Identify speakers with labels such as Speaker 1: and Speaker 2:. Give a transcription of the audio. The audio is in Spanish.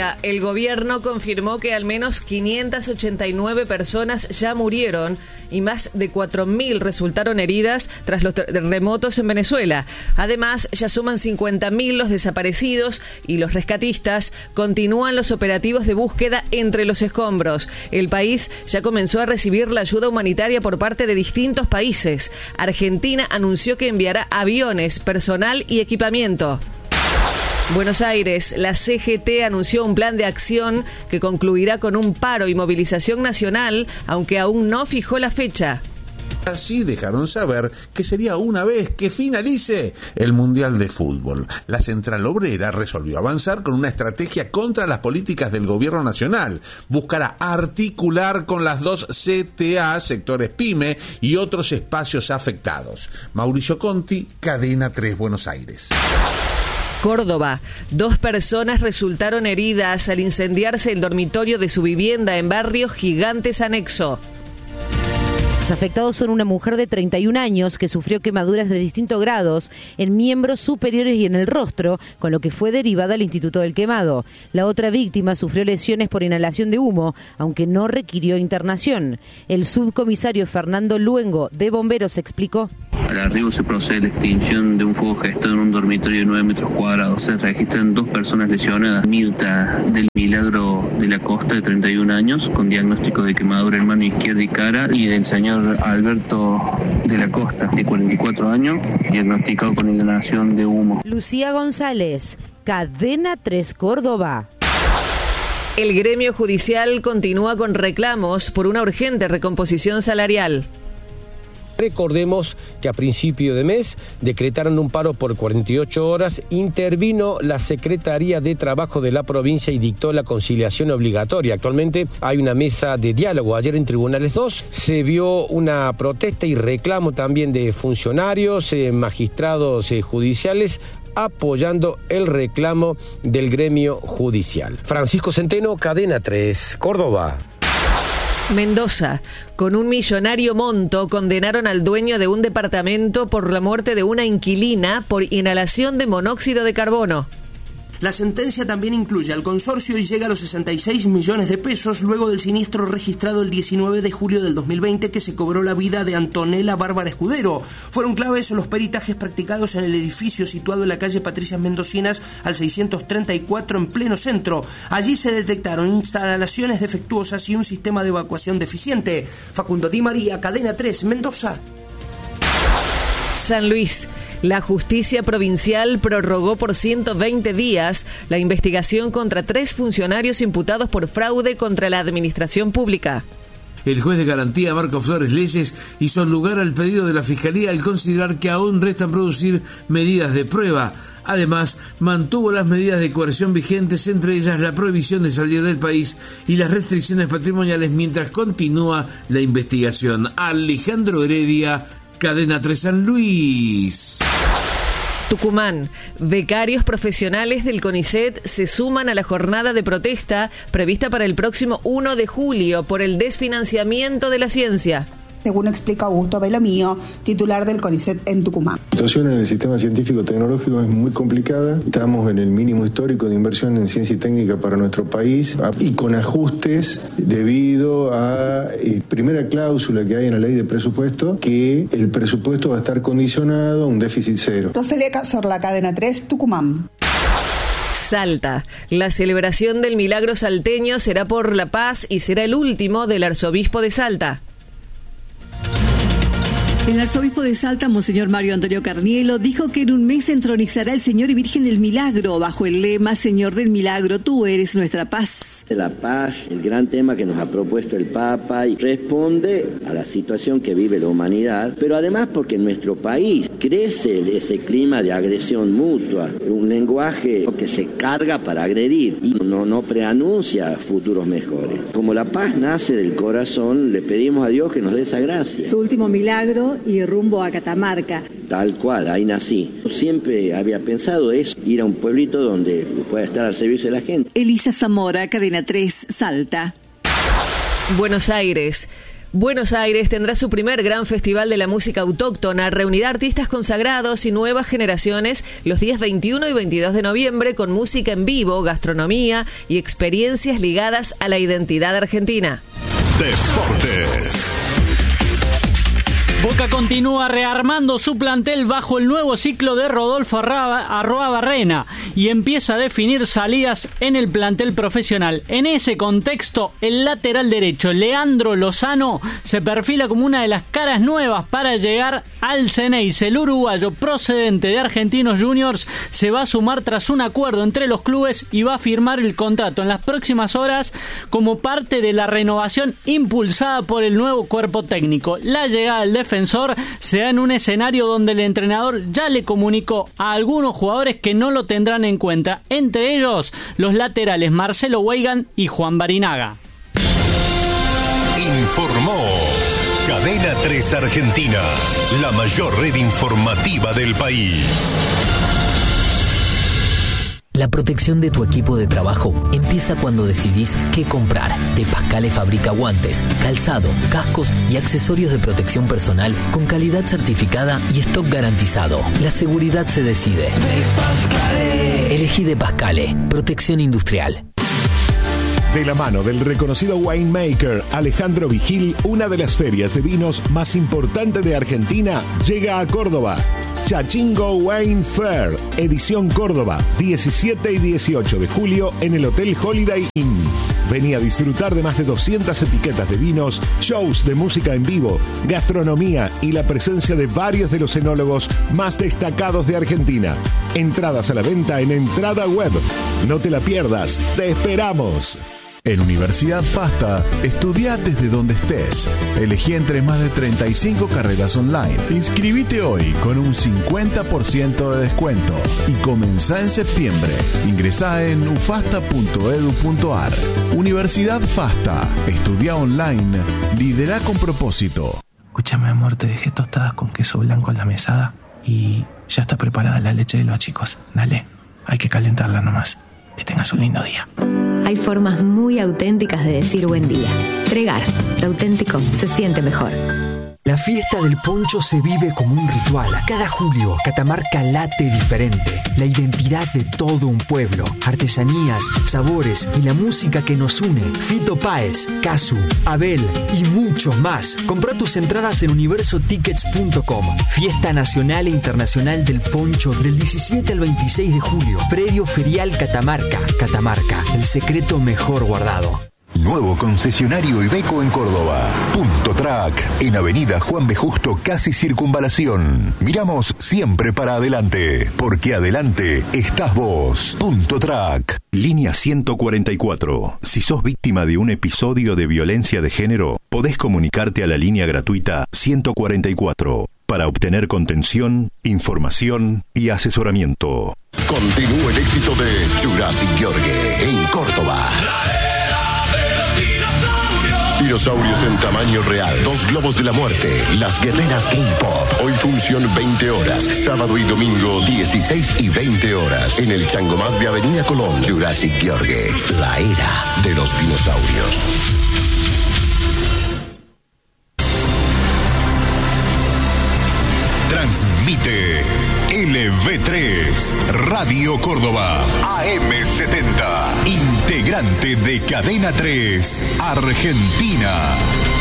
Speaker 1: Colombia, el gobierno confirmó que al menos 589 personas ya murieron y más de 4.000 resultaron heridas tras los terremotos en Venezuela. Además, ya suman 50.000 los desaparecidos y los rescatistas continúan los operativos de búsqueda entre los escombros. El país ya comenzó a recibir la ayuda humanitaria por parte de distintos países. Argentina anunció que enviará aviones, personal y equipamiento. Buenos Aires, la CGT anunció un plan de acción que concluirá con un paro y movilización nacional, aunque aún no fijó la fecha.
Speaker 2: Así dejaron saber que sería una vez que finalice el Mundial de Fútbol. La Central Obrera resolvió avanzar con una estrategia contra las políticas del gobierno nacional. Buscará articular con las dos CTA, sectores PYME y otros espacios afectados. Mauricio Conti, Cadena 3, Buenos Aires.
Speaker 1: Córdoba, 2 personas resultaron heridas al incendiarse el dormitorio de su vivienda en barrio Gigantes Anexo.
Speaker 3: Los afectados son una mujer de 31 años que sufrió quemaduras de distintos grados en miembros superiores y en el rostro, con lo que fue derivada al Instituto del Quemado. La otra víctima sufrió lesiones por inhalación de humo, aunque no requirió internación. El subcomisario Fernando Luengo de Bomberos explicó.
Speaker 4: Al arribo se procede a la extinción de un fuego gestado en un dormitorio de 9 metros cuadrados. Se registran 2 personas lesionadas. Mirta del Milagro de la Costa, de 31 años, con diagnóstico de quemadura en mano izquierda y cara, y del señor Alberto de la Costa, de 44 años, diagnosticado con inhalación de humo.
Speaker 3: Lucía González, Cadena 3 Córdoba.
Speaker 1: El gremio judicial continúa con reclamos por una urgente recomposición salarial.
Speaker 5: Recordemos que a principio de mes decretaron un paro por 48 horas, intervino la Secretaría de Trabajo de la provincia y dictó la conciliación obligatoria. Actualmente hay una mesa de diálogo. Ayer en Tribunales 2 se vio una protesta y reclamo también de funcionarios, magistrados judiciales, apoyando el reclamo del gremio judicial. Francisco Centeno, Cadena 3, Córdoba.
Speaker 1: Mendoza, con un millonario monto, condenaron al dueño de un departamento por la muerte de una inquilina por inhalación de monóxido de carbono.
Speaker 6: La sentencia también incluye al consorcio y llega a los 66 millones de pesos luego del siniestro registrado el 19 de julio del 2020 que se cobró la vida de Antonella Bárbara Escudero. Fueron claves los peritajes practicados en el edificio situado en la calle Patricias Mendocinas al 634 en pleno centro. Allí se detectaron instalaciones defectuosas y un sistema de evacuación deficiente. Facundo Di María, Cadena 3, Mendoza.
Speaker 1: San Luis. La justicia provincial prorrogó por 120 días la investigación contra 3 funcionarios imputados por fraude contra la administración pública.
Speaker 7: El juez de garantía Marco Flores Leyes hizo lugar al pedido de la Fiscalía al considerar que aún restan producir medidas de prueba. Además, mantuvo las medidas de coerción vigentes, entre ellas la prohibición de salir del país y las restricciones patrimoniales mientras continúa la investigación. Alejandro Heredia, Cadena 3 San Luis.
Speaker 1: Tucumán. Becarios profesionales del CONICET se suman a la jornada de protesta prevista para el próximo 1 de julio por el desfinanciamiento de la ciencia.
Speaker 8: Según explica Augusto Belomío, titular del CONICET en Tucumán.
Speaker 9: La situación en el sistema científico-tecnológico es muy complicada. Estamos en el mínimo histórico de inversión en ciencia y técnica para nuestro país y con ajustes debido a primera cláusula que hay en la ley de presupuesto, que el presupuesto va a estar condicionado a un déficit cero.
Speaker 8: Rosalía Cazorla, Cadena 3, Tucumán.
Speaker 1: Salta. La celebración del milagro salteño será por la paz y será el último del arzobispo de Salta.
Speaker 10: El arzobispo de Salta, Monseñor Mario Antonio Carnielo, dijo que en un mes se entronizará el Señor y Virgen del Milagro, bajo el lema Señor del Milagro, tú eres nuestra paz.
Speaker 11: La paz, el gran tema que nos ha propuesto el Papa, y responde a la situación que vive la humanidad, pero además porque en nuestro país crece ese clima de agresión mutua, un lenguaje que se carga para agredir y no preanuncia futuros mejores. Como la paz nace del corazón, le pedimos a Dios que nos dé esa gracia.
Speaker 10: Su último milagro y rumbo a Catamarca.
Speaker 11: Tal cual, ahí nací. Siempre había pensado eso, ir a un pueblito donde pueda estar al servicio de la gente.
Speaker 10: Elisa Zamora, Cadena 3, Salta.
Speaker 1: Buenos Aires. Buenos Aires tendrá su primer gran festival de la música autóctona. Reunirá artistas consagrados y nuevas generaciones los días 21 y 22 de noviembre con música en vivo, gastronomía y experiencias ligadas a la identidad argentina.
Speaker 12: Deportes.
Speaker 13: Boca continúa rearmando su plantel bajo el nuevo ciclo de Rodolfo Arruabarrena y empieza a definir salidas en el plantel profesional. En ese contexto, el lateral derecho Leandro Lozano se perfila como una de las caras nuevas para llegar al Xeneize. El uruguayo procedente de Argentinos Juniors se va a sumar tras un acuerdo entre los clubes y va a firmar el contrato en las próximas horas como parte de la renovación impulsada por el nuevo cuerpo técnico. La llegada del defensor se da en un escenario donde el entrenador ya le comunicó a algunos jugadores que no lo tendrán en cuenta, entre ellos los laterales Marcelo Weigand y Juan Barinaga.
Speaker 12: Informó Cadena 3 Argentina, la mayor red informativa del país.
Speaker 14: La protección de tu equipo de trabajo empieza cuando decidís qué comprar. De Pascale fabrica guantes, calzado, cascos y accesorios de protección personal con calidad certificada y stock garantizado. La seguridad se decide. De Pascale. Elegí De Pascale. Protección industrial.
Speaker 15: De la mano del reconocido winemaker Alejandro Vigil, una de las ferias de vinos más importantes de Argentina llega a Córdoba. Chachingo Wine Fair, edición Córdoba, 17 y 18 de julio en el Hotel Holiday Inn. Vení a disfrutar de más de 200 etiquetas de vinos, shows de música en vivo, gastronomía y la presencia de varios de los enólogos más destacados de Argentina. Entradas a la venta en Entrada Web. No te la pierdas, te esperamos.
Speaker 16: En Universidad FASTA, estudia desde donde estés. Elegí entre más de 35 carreras online. Inscribite hoy con un 50% de descuento y comenzá en septiembre. Ingresá en ufasta.edu.ar. Universidad FASTA. Estudia online. Lidera con propósito.
Speaker 17: Escúchame, amor, te dejé tostadas con queso blanco en la mesada y ya está preparada la leche de los chicos. Dale, hay que calentarla nomás. Que tengas un lindo día.
Speaker 18: Hay formas muy auténticas de decir buen día. Tregar, lo auténtico se siente mejor.
Speaker 19: La fiesta del poncho se vive como un ritual. Cada julio, Catamarca late diferente. La identidad de todo un pueblo. Artesanías, sabores y la música que nos une. Fito Páez, Casu, Abel y muchos más. Comprá tus entradas en universotickets.com. Fiesta Nacional e Internacional del Poncho del 17 al 26 de julio. Predio Ferial Catamarca. Catamarca, el secreto mejor guardado.
Speaker 12: Nuevo concesionario Iveco en Córdoba. Punto Track, en Avenida Juan B. Justo, casi Circunvalación. Miramos siempre para adelante, porque adelante estás vos. Punto Track. Línea 144. Si sos víctima de un episodio de violencia de género, podés comunicarte a la línea gratuita 144 para obtener contención, información y asesoramiento.
Speaker 20: Continúa el éxito de Jurassic Gheorghe en Córdoba. Dinosaurios en tamaño real, 2 globos de la muerte, las guerreras K-Pop. Hoy función 20 horas, sábado y domingo 16 y 20 horas. En el Changomás de Avenida Colón, Jurassic Gheorghe, la era de los dinosaurios.
Speaker 12: Transmite LV3, Radio Córdoba, AM70, integrante de Cadena 3, Argentina.